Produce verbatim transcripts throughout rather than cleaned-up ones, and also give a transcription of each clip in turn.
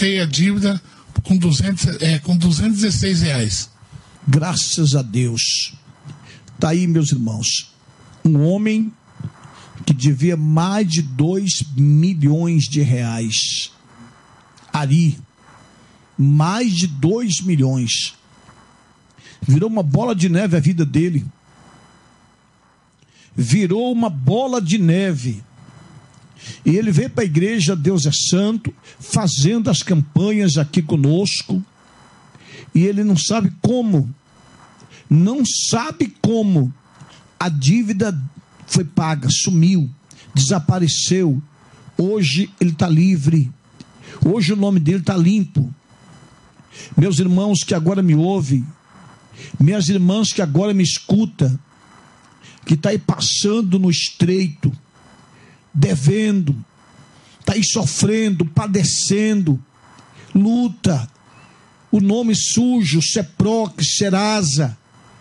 quitei a dívida com duzentos, é, com duzentos e dezesseis reais. Graças a Deus. Está aí, meus irmãos, um homem que devia mais de dois milhões de reais. Ari, mais de dois milhões. Virou uma bola de neve a vida dele. Virou uma bola de neve. E ele veio para a igreja Deus é Santo, fazendo as campanhas aqui conosco. E ele não sabe como, não sabe como a dívida foi paga, sumiu, desapareceu. Hoje ele está livre. Hoje o nome dele está limpo. Meus irmãos que agora me ouvem, minhas irmãs que agora me escutam, que está aí passando no estreito, devendo, está aí sofrendo, padecendo, luta, o nome sujo, Seproc, Serasa,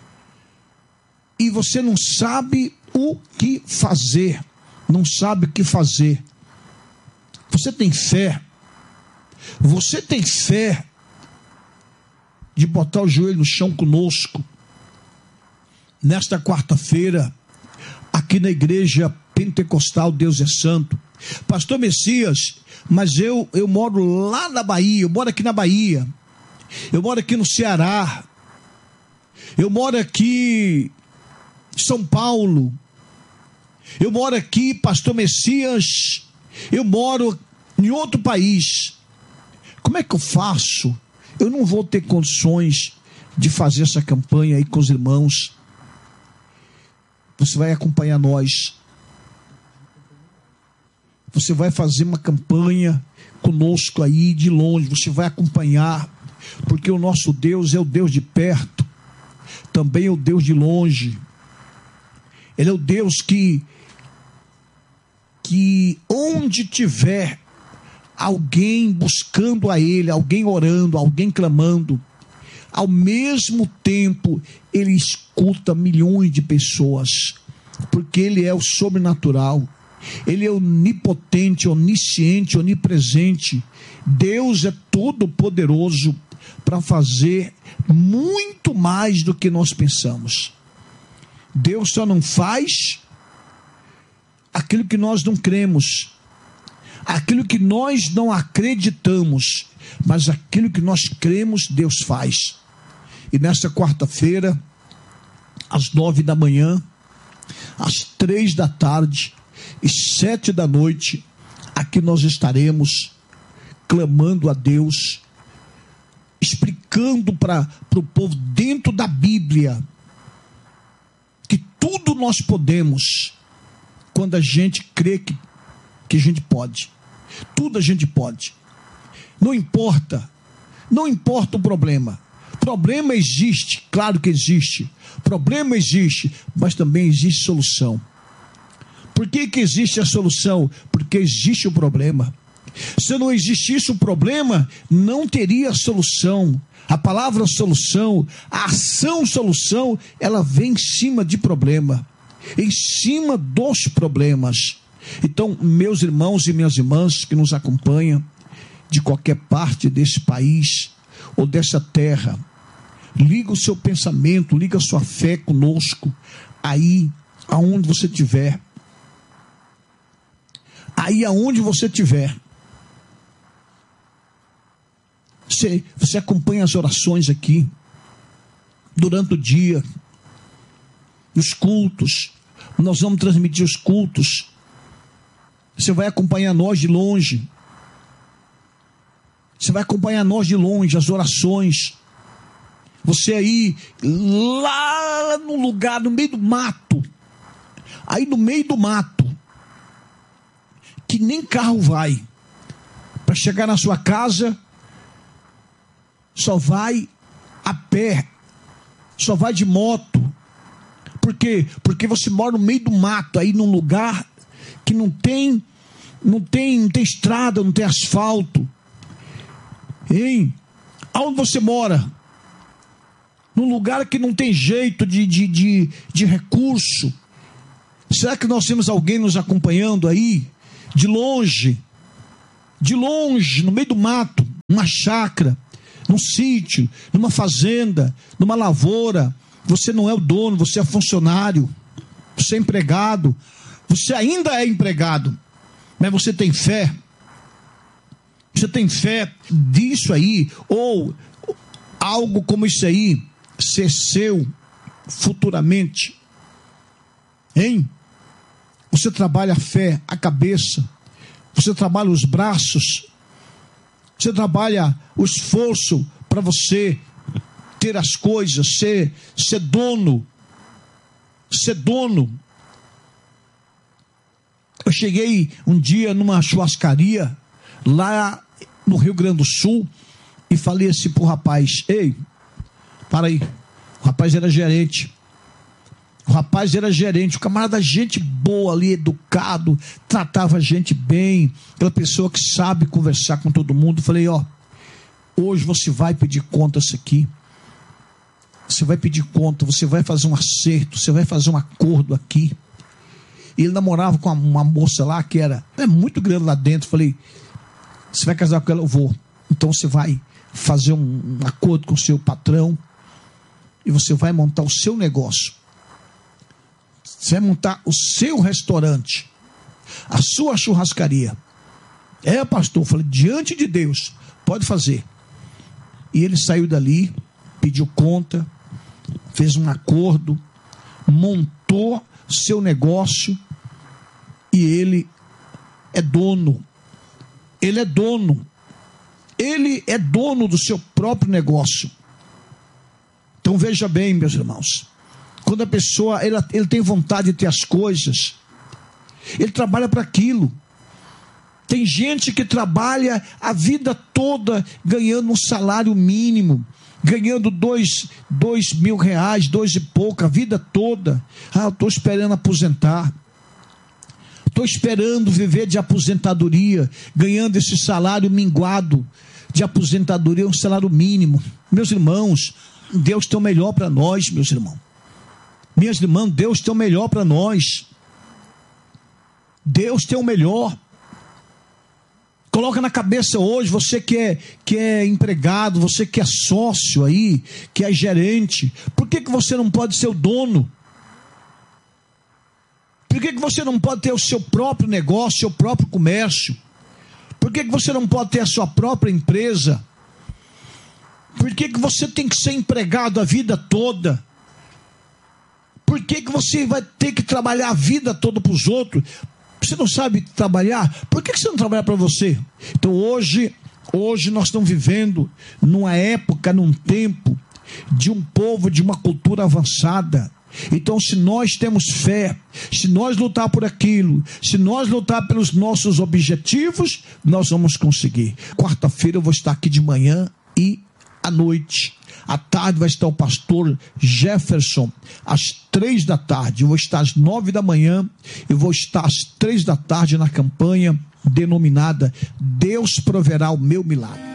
e você não sabe o que fazer, não sabe o que fazer. Você tem fé, você tem fé de botar o joelho no chão conosco, nesta quarta-feira, aqui na igreja pentecostal Deus é Santo. Pastor Messias, mas eu, eu moro lá na Bahia, eu moro aqui na Bahia, eu moro aqui no Ceará, eu moro aqui em São Paulo, eu moro aqui, Pastor Messias, eu moro em outro país. Como é que eu faço? Eu não vou ter condições de fazer essa campanha aí com os irmãos. Você vai acompanhar nós. Você vai fazer uma campanha conosco aí de longe. Você vai acompanhar, porque o nosso Deus é o Deus de perto, também é o Deus de longe. Ele é o Deus que, que onde tiver alguém buscando a Ele, alguém orando, alguém clamando, ao mesmo tempo Ele escuta milhões de pessoas, porque Ele é o sobrenatural, Ele é onipotente, onisciente, onipresente. Deus é todo poderoso para fazer muito mais do que nós pensamos. Deus só não faz aquilo que nós não cremos, aquilo que nós não acreditamos, mas aquilo que nós cremos, Deus faz. E nesta quarta-feira, às nove da manhã, às três da tarde e sete da noite, aqui nós estaremos clamando a Deus, explicando para o povo dentro da Bíblia que tudo nós podemos quando a gente crê que, que a gente pode. Tudo a gente pode. Não importa, não importa o problema. Problema existe, claro que existe. Problema existe, mas também existe solução. Por que que existe a solução? Porque existe o problema. Se não existisse o problema, não teria solução. A palavra solução, a ação solução, ela vem em cima de problema, em cima dos problemas. Então, meus irmãos e minhas irmãs que nos acompanham de qualquer parte desse país ou dessa terra, liga o seu pensamento, liga a sua fé conosco, aí aonde você estiver, aí aonde você estiver. Você, você acompanha as orações aqui, durante o dia, os cultos, nós vamos transmitir os cultos, você vai acompanhar nós de longe, você vai acompanhar nós de longe, as orações, você aí, lá no lugar, no meio do mato, aí no meio do mato, que nem carro vai, para chegar na sua casa, só vai a pé, só vai de moto. Por quê? Porque você mora no meio do mato, aí num lugar que não tem, não tem, não tem estrada, não tem asfalto. Hein? Aonde você mora? Num lugar que não tem jeito de, de, de, de recurso. Será que nós temos alguém nos acompanhando aí? De longe, de longe, no meio do mato. numa chácara, num sítio, numa fazenda, numa lavoura. Você não é o dono, você é funcionário, você é empregado, você ainda é empregado, mas você tem fé. Você tem fé disso aí, ou algo como isso aí, ser seu futuramente, hein? Você trabalha a fé, a cabeça, você trabalha os braços, você trabalha o esforço para você ter as coisas, ser, ser dono, ser dono. Eu cheguei um dia numa churrascaria, lá no Rio Grande do Sul, e falei assim pro rapaz: ei, para aí. O rapaz era gerente. O rapaz era gerente, o camarada, gente boa ali, educado, tratava a gente bem, aquela pessoa que sabe conversar com todo mundo. Falei: ó, hoje você vai pedir conta isso aqui. Você vai pedir conta, você vai fazer um acerto, você vai fazer um acordo aqui. E ele namorava com uma, uma moça lá que era é muito grande lá dentro. Falei: você vai casar com ela? Eu vou. Então você vai fazer um, um acordo com o seu patrão e você vai montar o seu negócio. Você vai montar o seu restaurante, a sua churrascaria. É, pastor? Eu falei: diante de Deus, pode fazer. E ele saiu dali, pediu conta, fez um acordo, montou seu negócio e ele é dono. Ele é dono. Ele é dono do seu próprio negócio. Então veja bem, meus irmãos, quando a pessoa ele, ele tem vontade de ter as coisas, ele trabalha para aquilo. Tem gente que trabalha a vida toda ganhando um salário mínimo, ganhando dois, dois mil reais, dois e pouco, a vida toda. Ah, eu estou esperando aposentar. Estou esperando viver de aposentadoria, ganhando esse salário minguado de aposentadoria, um salário mínimo. Meus irmãos, Deus tem o melhor para nós, meus irmãos. Minhas irmãs, Deus tem o melhor para nós. Deus tem o melhor. Coloca na cabeça hoje, você que é, que é empregado, você que é sócio aí, que é gerente, por que, que você não pode ser o dono? Por que, que você não pode ter o seu próprio negócio, seu próprio comércio? Por que, que você não pode ter a sua própria empresa? Por que, que você tem que ser empregado a vida toda? Por que, que você vai ter que trabalhar a vida toda para os outros? Você não sabe trabalhar? Por que, que você não trabalha para você? Então hoje, hoje nós estamos vivendo numa época, num tempo de um povo, de uma cultura avançada. Então, se nós temos fé, se nós lutar por aquilo, se nós lutar pelos nossos objetivos, nós vamos conseguir. Quarta-feira eu vou estar aqui de manhã e à noite. À tarde vai estar o pastor Jefferson, às três da tarde. Eu vou estar às nove da manhã, eu vou estar às três da tarde na campanha denominada Deus Proverá o Meu Milagre.